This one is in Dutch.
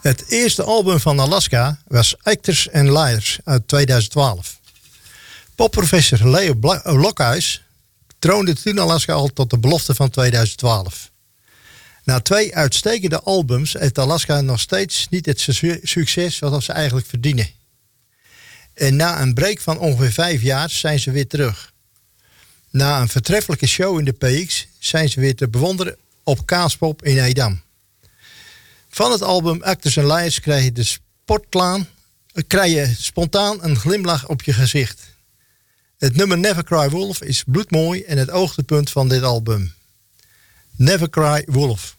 Het eerste album van Alaska was Actors and Liars uit 2012. Popprofessor Leo Blokhuis troonde toen Alaska al tot de belofte van 2012. Na 2 uitstekende albums heeft Alaska nog steeds niet het succes wat ze eigenlijk verdienen. En na een break van ongeveer 5 jaar zijn ze weer terug. Na een vertreffelijke show in de PX zijn ze weer te bewonderen op Kaaspop in Edam. Van het album Actors and Liars krijg je spontaan een glimlach op je gezicht. Het nummer Never Cry Wolf is bloedmooi en het hoogtepunt van dit album. Never Cry Wolf.